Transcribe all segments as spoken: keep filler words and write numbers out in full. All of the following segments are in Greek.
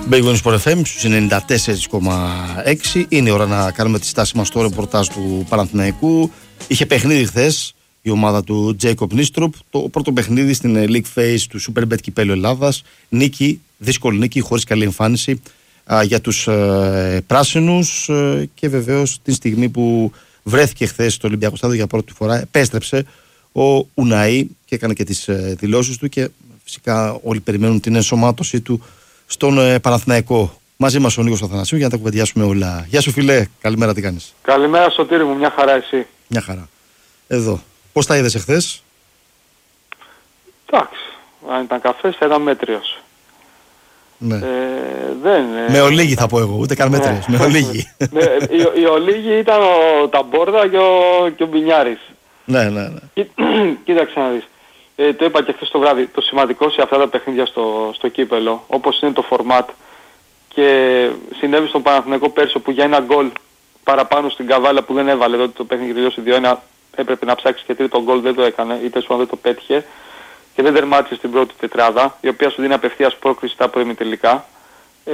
Big Win Sport εφ εμ στους ενενήντα τέσσερα κόμμα έξι. Είναι η ώρα να κάνουμε τη στάση μας στο ρεπορτάζ του Παναθηναϊκού. Είχε παιχνίδι χθες η ομάδα του Τζέικοπ Νίστροπ. Το πρώτο παιχνίδι στην League Phase του Superbet Κυπέλλου Ελλάδας. Νίκη, δύσκολη νίκη, χωρίς καλή εμφάνιση α, για τους ε, πράσινους. Ε, και βεβαίως την στιγμή που βρέθηκε χθες στο Ολυμπιακό Στάδιο για πρώτη φορά, επέστρεψε ο Ουναή και έκανε και τις ε, δηλώσεις του. Και φυσικά όλοι περιμένουν την ενσωμάτωσή του στον ε, Παναθηναϊκό. Μαζί μας ο Νίκος Αθανασίου για να τα κουβεντιάσουμε όλα. Γεια σου φιλέ, καλημέρα, τι κάνεις? Καλημέρα Σωτήρη μου, μια χαρά εσύ? Μια χαρά. Εδώ. Πώς τα είδες εχθές? Εντάξει, αν ήταν καφές θα ήταν μέτριος. Ναι. Ε, δεν, ε, με ολίγη θα πω εγώ, ούτε καν μέτριος, ναι. με ολίγη. Ναι, η, η ολίγη ήταν ο Ταμπόρδα και ο, και ο Μπινιάρης. Ναι, ναι, ναι. Κοί, κοίταξε να δεις. Ε, το είπα και χθες το βράδυ, το σημαντικό σε αυτά τα παιχνίδια στο, στο κύπελο, όπως είναι το φορμάτ, και συνέβη στον Παναθηναϊκό πέρσι που για ένα γκολ παραπάνω στην καβάλα που δεν έβαλε, εδώ το παιχνίδι τελειώσει δύο ένα, έπρεπε να ψάξει και τρίτο γκολ, δεν το έκανε, είτε σου αν δεν το πέτυχε και δεν τερμάτισε στην πρώτη τετράδα, η οποία σου δίνει απευθείας πρόκριση στα προημιτελικά. Ε,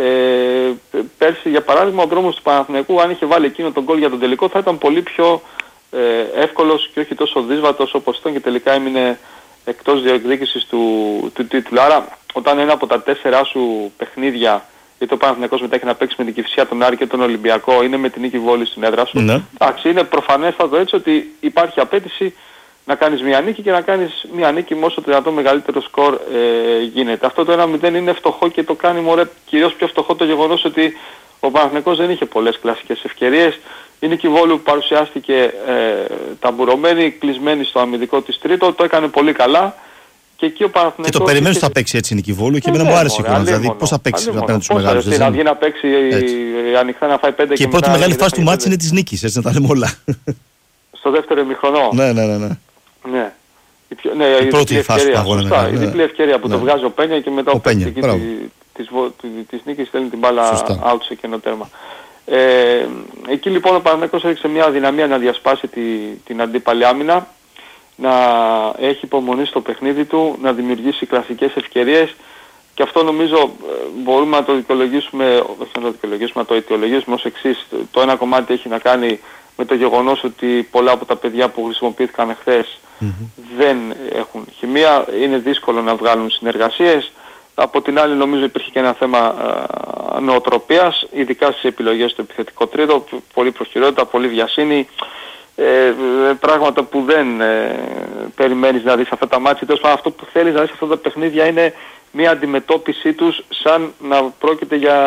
πέρσι για παράδειγμα ο δρόμος του Παναθηναϊκού, αν είχε βάλει εκείνο τον γκολ για τον τελικό, θα ήταν πολύ πιο ε, εύκολος και όχι τόσο δύσβατος όπως ήταν, και τελικά έμεινε εκτός διεκδίκησης του, του τίτλου. Άρα όταν ένα από τα τέσσερα σου παιχνίδια, γιατί ο Παναθηναϊκός μετά έχει να παίξει με την Κηφισιά, τον Άρη και τον Ολυμπιακό, είναι με την νίκη Βόλης στην έδρα σου. Ναι. Εντάξει, είναι προφανέστατο έτσι ότι υπάρχει απέτηση να κάνεις μια νίκη και να κάνεις μια νίκη με όσο το δυνατόν μεγαλύτερο σκορ ε, γίνεται. Αυτό το ένα μηδέν είναι φτωχό και το κάνει μωρέ κυρίως πιο φτωχό το γεγονός ότι ο Παναθηναϊκός δεν είχε πολλές κλασικές ευκαιρίες. Η νίκη Βόλου που παρουσιάστηκε ε, ταμπουρωμένη, κλεισμένη στο αμυντικό της τρίτο, το έκανε πολύ καλά. Και, εκεί ο Παναθηναϊκός και το περιμένεις ότι θα παίξει έτσι η νίκη Βόλου και εμένα μου άρεσε η εικόνα. Δηλαδή πώς θα παίξει απέναντι στους μεγάλους. Πώς θα βγει να παίξει ανοιχτά να φάει πέντε και, και η πρώτη μεγάλη φάση του μάτς είναι της νίκης, έτσι να τα λέμε όλα. Στο δεύτερο ημιχρονό. Ναι, ναι, ναι. Ναι. Η, πιο, ναι, η, η πρώτη φάση του αγώνα. Σωστά, ναι, η διπλή ευκαιρία που ναι. το βγάζει ο Πένια και μετά ο, ο Πένια της, της, της νίκης στέλνει την μπάλα out σε κενό τέρμα. Ε, εκεί λοιπόν ο Παναθηναϊκός έδειξε μια αδυναμία να διασπάσει τη, την αντίπαλη άμυνα, να έχει υπομονή στο παιχνίδι του, να δημιουργήσει κλασικές ευκαιρίες, και αυτό νομίζω μπορούμε να το δικαιολογήσουμε, όχι να το δικαιολογήσουμε, να το αιτιολογήσουμε ως εξής. Το ένα κομμάτι έχει να κάνει με το γεγονός ότι πολλά από τα παιδιά που χρησιμοποιήθηκαν χθες mm-hmm. δεν έχουν χημεία, είναι δύσκολο να βγάλουν συνεργασίες. Από την άλλη νομίζω υπήρχε και ένα θέμα α, νοοτροπίας, ειδικά στις επιλογές στο επιθετικό τρίτο, πολύ προχειρότητα, πολύ βιασύνη, ε, πράγματα που δεν ε, περιμένεις να δεις αυτά τα μάτια. Τέλος πάντων αυτό που θέλεις να δεις αυτά τα παιχνίδια είναι μια αντιμετώπιση τους σαν να πρόκειται για,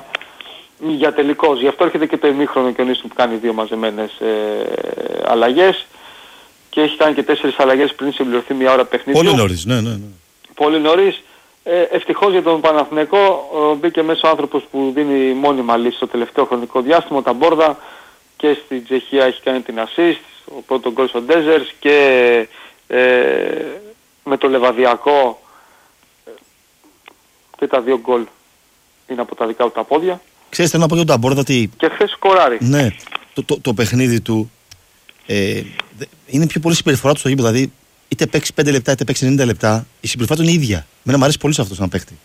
για τελικός. Γι' αυτό έρχεται και το ημίχρονο και ο Νίστροπ που κάνει δύο μαζεμένες ε, αλλαγές και έχει κάνει και τέσσερις αλλαγές πριν συμπληρωθεί μια ώρα παιχνίδιου. Πολύ νωρίς, ναι, ναι, ναι. Πολύ νωρίς. Ε, ευτυχώς για τον Παναθηναϊκό ε, μπήκε μέσα ο άνθρωπος που δίνει μόνιμα λύση στο τελευταίο χρονικό διάστημα, τα Μπόρδα, και στην Τσεχία έχει κάνει την assist, ο πρώτο γκολ στο Ντέζερς, και ε, με το Λεβαδιακό ε, και τα δύο γκολ είναι από τα δικά του τα πόδια. Ξέρεις, θέλω να πω για τον Ταμπόρδα ότι... Και χθες σκοράρει. Ναι, το, το, το παιχνίδι του ε, είναι πιο πολύ συμπεριφορά του στο γήπεδο. Δηλαδή, είτε παίξει πέντε λεπτά είτε παίξει ενενήντα λεπτά, η συμπεριφορά του είναι ίδια. Μένα μου αρέσει πολύ σε αυτό σαν παίχτη.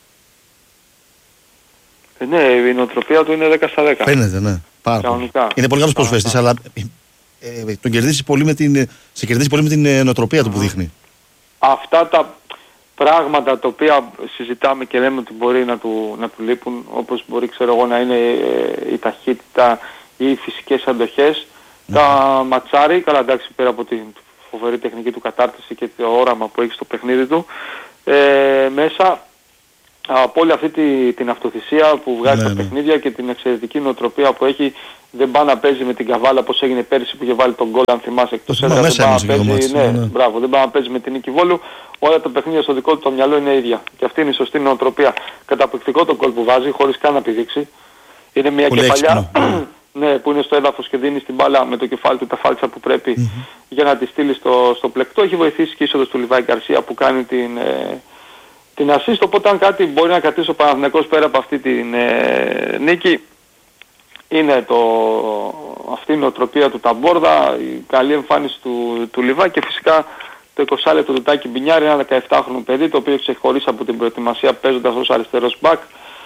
Ε, ναι, η νοοτροπία του είναι δέκα στα δέκα. Φαίνεται, ναι. Πάρα πολύ. Είναι πολύ καλός προσφέστης, αλλά ε, ε, τον κερδίσει πολύ με την, σε κερδίσει πολύ με την ε, νοοτροπία του που δείχνει. Αυτά τα πράγματα τα οποία συζητάμε και λέμε ότι μπορεί να του, να του λείπουν, όπως μπορεί ξέρω εγώ να είναι ε, η ταχύτητα ή οι φυσικές αντοχές, mm. τα ματσάρει, καλά εντάξει πέρα από την φοβερή τεχνική του κατάρτιση και το όραμα που έχει στο παιχνίδι του, ε, μέσα από όλη αυτή τη, την αυτοθυσία που βγάζει ναι, τα ναι. παιχνίδια και την εξαιρετική νοοτροπία που έχει, δεν πάει να παίζει με την καβάλα όπως έγινε πέρυσι που είχε βάλει τον γκολ, αν θυμάσαι, εκτός έδρας, δεν πάει να παίζει, μάτς, ναι, ναι. Μπράβο, δεν πάει να παίζει με την νίκη Βόλου, όλα τα παιχνίδια στο δικό του το μυαλό είναι ίδια. Και αυτή είναι η σωστή νοοτροπία. Καταπληκτικό το γκολ που βάζει, χωρίς καν να πηδήξει. Είναι μια πολύ κεφαλιά ναι, που είναι στο έδαφος και δίνει στην μπάλα με το κεφάλι του τα φάλτσα που πρέπει mm-hmm. για να τη στείλει στο, στο πλεκτό. Έχει βοηθήσει και η είσοδος του Λιβάη Γκαρσία που κάνει την... Ε, την assist, οπότε αν κάτι μπορεί να κρατήσει ο Παναθηναϊκός πέρα από αυτή την ε, νίκη είναι το, αυτή η νοοτροπία του Ταμπόρδα, η καλή εμφάνιση του, του Λιβά και φυσικά το είκοσι λεπτό του Τάκη Μπινιάρη, ένα δεκαεπτάχρονο παιδί το οποίο ξεχωρίσει από την προετοιμασία παίζοντας ως αριστερός μπακ,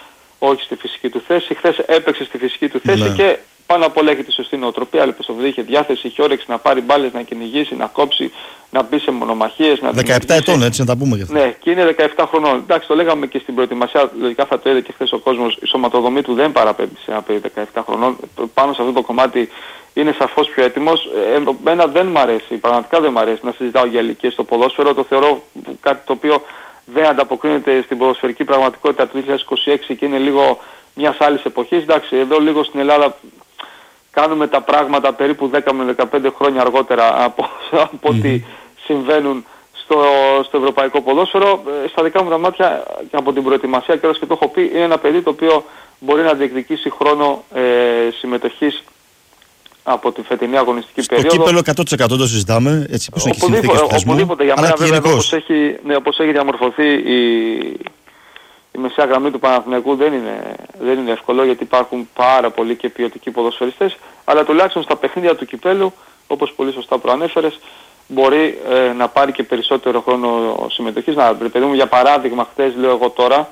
όχι στη φυσική του θέση. Χθες έπαιξε στη φυσική του θέση, ναι. Και πάνω απ' όλα έχει τη σωστή νοοτροπία, αλεπιστοβδί, είχε διάθεση, είχε όρεξη να πάρει μπάλες, να κυνηγήσει, να κόψει, να μπει σε μονομαχίες. Να δεκαεπτά ετών, έτσι να τα πούμε και αυτά. Ναι, και είναι δεκαεπτά χρονών. Εντάξει, το λέγαμε και στην προετοιμασία, λογικά θα το είδε και χθες ο κόσμος, η σωματοδομή του δεν παραπέμπει σε ένα παιδί δεκαεπτά χρονών. Πάνω σε αυτό το κομμάτι είναι σαφώς πιο έτοιμος. Εμένα δεν μ' αρέσει, πραγματικά δεν μ' αρέσει να συζητάω για ηλικίες στο ποδόσφαιρο. Το θεωρώ κάτι το οποίο δεν ανταποκρίνεται στην ποδοσφαιρική πραγματικότητα του δύο χιλιάδες είκοσι έξι και είναι λίγο μιας άλλης εποχής. Εντάξει, εδώ λίγο στην Ελλάδα κάνουμε τα πράγματα περίπου δέκα με δεκαπέντε χρόνια αργότερα από, από mm. ό,τι συμβαίνουν στο, στο ευρωπαϊκό ποδόσφαιρο. Στα δικά μου τα μάτια και από την προετοιμασία και και το έχω πει, είναι ένα παιδί το οποίο μπορεί να διεκδικήσει χρόνο ε, συμμετοχής από τη φετινή αγωνιστική στο περίοδο. Στο κύπελλο εκατό τοις εκατό το συζητάμε, έτσι πώς είναι και οι συνθήκες του θεσμού. Οπουδήποτε, για μένα βέβαια όπως έχει, ναι, όπως έχει διαμορφωθεί η, η μεσαία γραμμή του Παναθηναϊκού δεν είναι, δεν είναι εύκολο, γιατί υπάρχουν πάρα πολλοί και ποιοτικοί ποδοσφαιριστές, αλλά τουλάχιστον στα παιχνίδια του κυπέλλου, όπως πολύ σωστά προανέφερες, μπορεί ε, να πάρει και περισσότερο χρόνο συμμετοχής. Να, παιδί μου, για παράδειγμα, χθες λέω εγώ τώρα,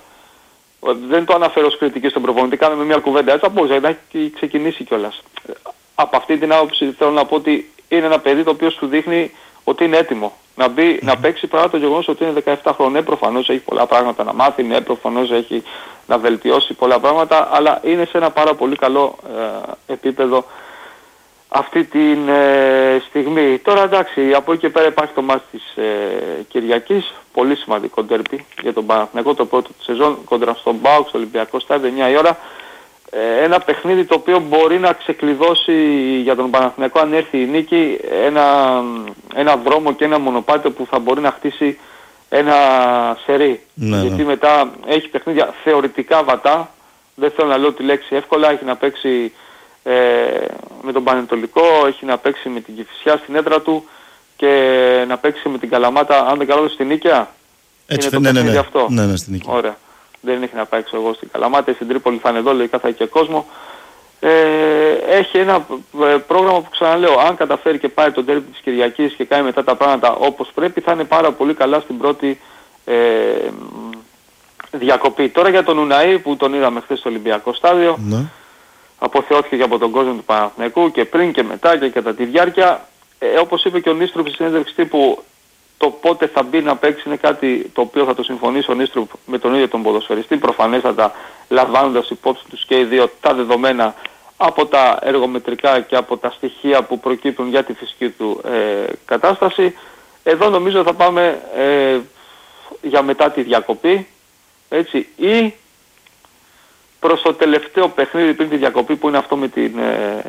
δεν το αναφέρω ως κριτική στον προπονητή, κάνουμε μια κουβέντα έτσι, μπορούσε να έχει ξεκινήσει κιόλας. Από αυτή την άποψη θέλω να πω ότι είναι ένα παιδί το οποίο σου δείχνει ότι είναι έτοιμο να μπει, mm-hmm. να παίξει, παρά το γεγονός ότι είναι δεκαεπτά χρόνια. Ναι, προφανώς έχει πολλά πράγματα να μάθει, ναι, προφανώς έχει να βελτιώσει πολλά πράγματα, αλλά είναι σε ένα πάρα πολύ καλό ε, επίπεδο αυτή τη ε, στιγμή. Τώρα εντάξει, από εκεί και πέρα υπάρχει το μάτς της ε, Κυριακής, πολύ σημαντικό ντέρμπι για τον Παναθηναϊκό, το πρώτο της σεζόν, κόντρα στον ΠΑΟΚ, στο Ολυμπιακό Στάδιο, εννιά η ώρα. Ένα παιχνίδι το οποίο μπορεί να ξεκλειδώσει για τον Παναθηναϊκό, αν έρθει η νίκη, ένα, ένα δρόμο και ένα μονοπάτι που θα μπορεί να χτίσει ένα σερί. Ναι, ναι. Γιατί μετά έχει παιχνίδια θεωρητικά βατά, δεν θέλω να λέω τη λέξη εύκολα, έχει να παίξει ε, με τον Πανετολικό, έχει να παίξει με την Κηφισιά στην έδρα του και να παίξει με την Καλαμάτα, αν δεν κάνω στην Νίκαια. Έτσι, είναι το ναι, παιχνίδι ναι, αυτό. Ναι, ναι, στην Νίκαια. Ωραία. Δεν έχει να πάει εγώ στην Καλαμάτα, στην Τρίπολη θα είναι εδώ, λογικά θα έχει και κόσμο. Ε, έχει ένα πρόγραμμα που ξαναλέω, αν καταφέρει και πάει τον τέρμπι της Κυριακής και κάνει μετά τα πράγματα όπως πρέπει, θα είναι πάρα πολύ καλά στην πρώτη ε, διακοπή. Τώρα για τον Ουναή που τον είδαμε χθες στο Ολυμπιακό Στάδιο, ναι. Αποθεώθηκε και από τον κόσμο του Παναθηναϊκού και πριν και μετά και κατά τη διάρκεια. Ε, όπως είπε και ο Νίστρουπ στη συνέντευξη τύπου, το πότε θα μπει να παίξει είναι κάτι το οποίο θα το συμφωνήσει ο Νίστρουπ με τον ίδιο τον ποδοσφαιριστή, προφανέστατα λαμβάνοντας υπόψη τους και οι δύο τα δεδομένα από τα εργομετρικά και από τα στοιχεία που προκύπτουν για τη φυσική του ε, κατάσταση. Εδώ νομίζω θα πάμε ε, για μετά τη διακοπή, έτσι, ή προς το τελευταίο παιχνίδι πριν τη διακοπή που είναι αυτό με την, ε,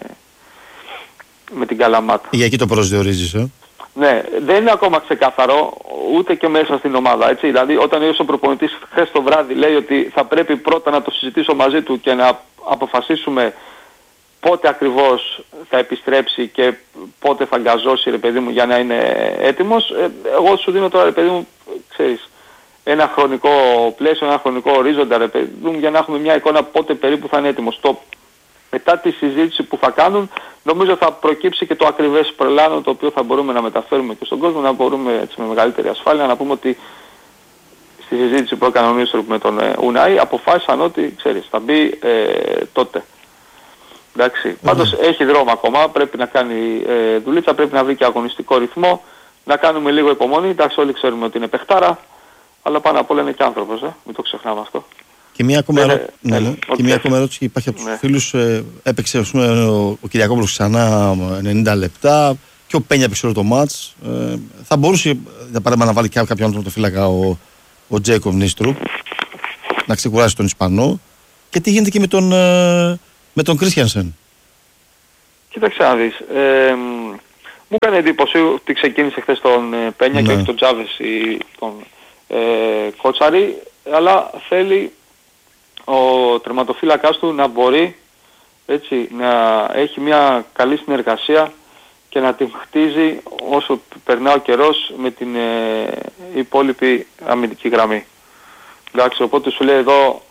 με την Καλαμάτα. Για εκεί το προσδιορίζεις, ε? Ναι, δεν είναι ακόμα ξεκάθαρο ούτε και μέσα στην ομάδα, έτσι. Δηλαδή όταν ο προπονητής χθες το βράδυ λέει ότι θα πρέπει πρώτα να το συζητήσω μαζί του και να αποφασίσουμε πότε ακριβώς θα επιστρέψει και πότε θα γκαζώσει, ρε παιδί μου, για να είναι έτοιμος, εγώ σου δίνω τώρα, ρε παιδί μου, ξέρεις, ένα χρονικό πλαίσιο, ένα χρονικό ορίζοντα, ρε παιδί μου, για να έχουμε μια εικόνα πότε περίπου θα είναι έτοιμος. Το μετά τη συζήτηση που θα κάνουν, νομίζω θα προκύψει και το ακριβές πλάνο το οποίο θα μπορούμε να μεταφέρουμε και στον κόσμο, να μπορούμε έτσι με μεγαλύτερη ασφάλεια να πούμε ότι στη συζήτηση που έκανε ο Νίστρουπ με τον ε, Ουνάη αποφάσισαν ότι, ξέρεις, θα μπει ε, τότε. Εντάξει. Mm-hmm. Πάντως έχει δρόμο ακόμα, πρέπει να κάνει ε, δουλίτσα, πρέπει να βρει και αγωνιστικό ρυθμό, να κάνουμε λίγο υπομονή. Εντάξει, όλοι ξέρουμε ότι είναι παιχτάρα, αλλά πάνω απ' όλα είναι και άνθρωπος, ε, μην το ξεχνάμε αυτό. Και μια ακόμα, ερώ... ναι, ναι. Και μια ακόμα ερώτηση υπάρχει από τους ναι. φίλους. Ε, έπαιξε ας πούμε, ο, ο Κυριακόπουλος ξανά ενενήντα λεπτά και ο Πένια έπαιξε όλο το μάτς. Ε, θα μπορούσε για παράδειγμα να βάλει και κάποιον άλλο τροματοφύλακα ο, ο Τζέικοβ Νίστρουπ να ξεκουράσει τον Ισπανό. Και τι γίνεται και με τον, ε, με τον Κρίστιανσεν. Κοίταξε να δεις. Ε, μου έκανε εντύπωση ότι ξεκίνησε χθες τον ε, Πένια ναι. και όχι τον Τζάβες ή τον ε, Κότσαρη, αλλά θέλει ο τερματοφύλακας του να μπορεί, έτσι, να έχει μια καλή συνεργασία και να την χτίζει όσο περνά ο καιρός με την ε, υπόλοιπη αμυντική γραμμή. Εντάξει, οπότε σου λέει εδώ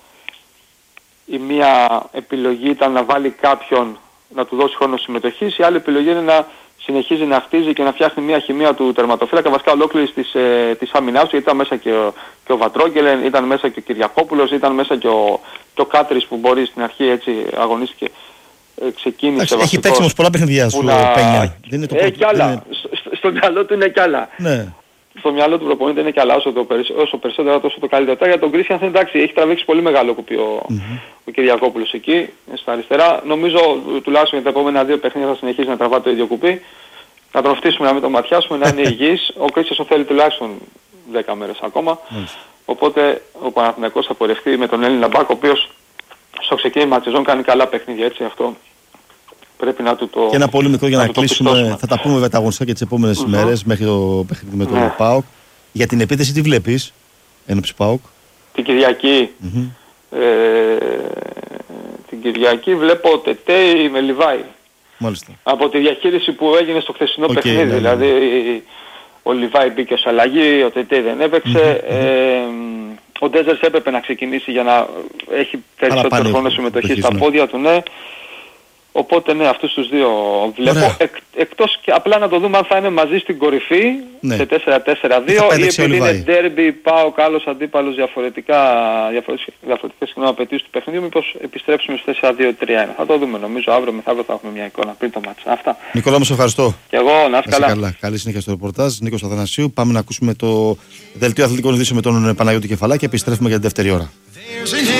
η μία επιλογή ήταν να βάλει κάποιον να του δώσει χρόνο συμμετοχής, η άλλη επιλογή είναι να συνεχίζει να χτίζει και να φτιάχνει μια χημεία του τερματοφύλακα, βασικά ολόκληρης της, ε, της άμυνάς του, γιατί ήταν μέσα και ο, και ο Βατρόγκελεν, ήταν μέσα και ο Κυριακόπουλος, ήταν μέσα και ο, και ο Κάτρης που μπορεί στην αρχή έτσι αγωνίστηκε, ε, ξεκίνησε. Έχει παίξει όμως πολλά παιχνιδιά σου να... Πένια. Δεν είναι το ε, πρώτο, κι άλλα. είναι... Στο, στο μυαλό του είναι κι άλλα. Ναι. Στο μυαλό του προπονητή είναι κι άλλα, όσο, το, όσο περισσότερο τόσο το καλύτερο. Τώρα για τον Κρίστιανσεν, εντάξει, έχει τραβήξει πολύ μεγάλο κουπί ο, mm-hmm. ο Κυριακόπουλος εκεί, στα αριστερά. Νομίζω τουλάχιστον για τα επόμενα δύο παιχνίδια θα συνεχίσει να τραβά το ίδιο κουπί. Να τον φτύσουμε, να μην τον ματιάσουμε, να είναι υγιής. Ο Κρίστιανσεν θέλει τουλάχιστον δέκα μέρες ακόμα. Mm-hmm. Οπότε ο Παναθηναϊκός θα πορευτεί με τον Έλληνα μπακ, ο οποίος στο ξεκίνημα της σεζόν κάνει καλά παιχνίδια, έτσι αυτό. Πρέπει να του το. Και ένα πολύ μικρό για να, να κλείσουμε. Θα τα πούμε με τα αγωνιστικά και τις επόμενες mm-hmm. ημέρες μέχρι το παιχνίδι με τον ναι. ΠΑΟΚ. Για την επίθεση τι βλέπεις, ένωψη ΠΑΟΚ? Την Κυριακή. Mm-hmm. Ε, την Κυριακή βλέπω Τετέι με Λιβάη. Μάλιστα. Από τη διαχείριση που έγινε στο χθεσινό okay, παιχνίδι. Ναι, δηλαδή ναι. ο Λιβάη μπήκε ως αλλαγή, ο Τετέι δεν έπαιξε. Mm-hmm. Ε, ο Ντέζερς έπρεπε να ξεκινήσει για να έχει περισσότερο χρόνο συμμετοχή στα ναι. πόδια του, ναι. Οπότε ναι, αυτούς τους δύο βλέπω. Εκ, εκτός και απλά να το δούμε αν θα είναι μαζί στην κορυφή, ναι. σε τέσσερα τέσσερα δύο ή επειδή είναι derby, πάω άλλος αντίπαλος, διαφορετικά, διαφορετικές, διαφορετικές συγγνώμη απαιτήσεις του παιχνιδιού, μήπως επιστρέψουμε στο τέσσερα δύο τρία ένα. Θα το δούμε, νομίζω αύριο μεθαύριο θα έχουμε μια εικόνα πριν το μάτς. Αυτά. Νικόλα μου, σε ευχαριστώ. Και εγώ, να είσαι καλά. καλά. Καλή συνέχεια στο ρεπορτάζ. Νίκος Αθανασίου. Πάμε να ακούσουμε το δελτίο αθλητικών ειδήσεων με τον Παναγιώτη Κεφαλά και επιστρέφουμε για την δεύτερη ώρα.